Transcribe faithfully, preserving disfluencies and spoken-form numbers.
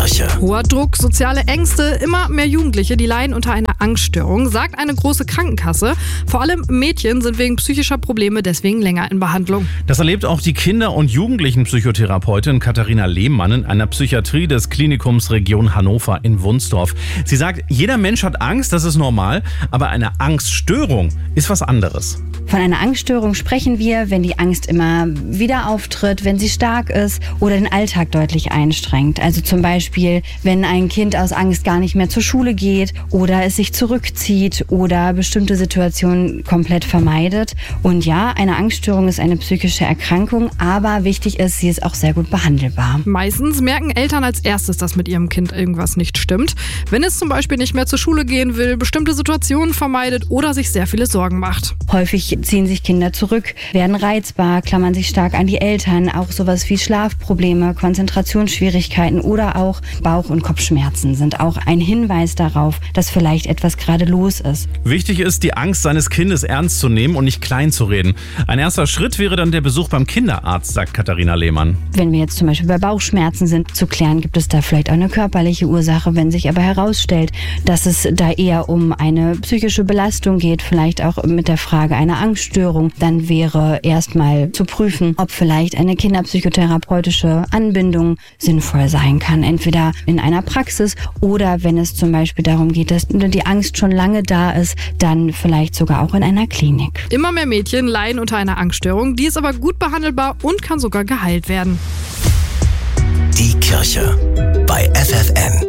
Kirche. Hoher Druck, soziale Ängste, immer mehr Jugendliche, die leiden unter einer Angststörung, sagt eine große Krankenkasse. Vor allem Mädchen sind wegen psychischer Probleme deswegen länger in Behandlung. Das erlebt auch die Kinder- und Jugendlichenpsychotherapeutin Katharina Lehmann in einer Psychiatrie des Klinikums Region Hannover in Wunsdorf. Sie sagt, jeder Mensch hat Angst, das ist normal, aber eine Angststörung ist was anderes. Von einer Angststörung sprechen wir, wenn die Angst immer wieder auftritt, wenn sie stark ist oder den Alltag deutlich einschränkt. Also zum Beispiel, wenn ein Kind aus Angst gar nicht mehr zur Schule geht oder es sich zurückzieht oder bestimmte Situationen komplett vermeidet. Und ja, eine Angststörung ist eine psychische Erkrankung, aber wichtig ist, sie ist auch sehr gut behandelbar. Meistens merken Eltern als erstes, dass mit ihrem Kind irgendwas nicht stimmt. Wenn es zum Beispiel nicht mehr zur Schule gehen will, bestimmte Situationen vermeidet oder sich sehr viele Sorgen macht. Häufig ziehen sich Kinder zurück, werden reizbar, klammern sich stark an die Eltern. Auch sowas wie Schlafprobleme, Konzentrationsschwierigkeiten oder auch Bauch- und Kopfschmerzen sind auch ein Hinweis darauf, dass vielleicht etwas gerade los ist. Wichtig ist, die Angst seines Kindes ernst zu nehmen und nicht klein zu reden. Ein erster Schritt wäre dann der Besuch beim Kinderarzt, sagt Katharina Lehmann. Wenn wir jetzt zum Beispiel bei Bauchschmerzen sind, zu klären, gibt es da vielleicht auch eine körperliche Ursache. Wenn sich aber herausstellt, dass es da eher um eine psychische Belastung geht, vielleicht auch mit der Frage einer Angststörung, dann wäre erstmal zu prüfen, ob vielleicht eine kinderpsychotherapeutische Anbindung sinnvoll sein kann. Entweder in einer Praxis oder wenn es zum Beispiel darum geht, dass die Angst schon lange da ist, dann vielleicht sogar auch in einer Klinik. Immer mehr Mädchen leiden unter einer Angststörung, die ist aber gut behandelbar und kann sogar geheilt werden. Die Kirche bei F F N.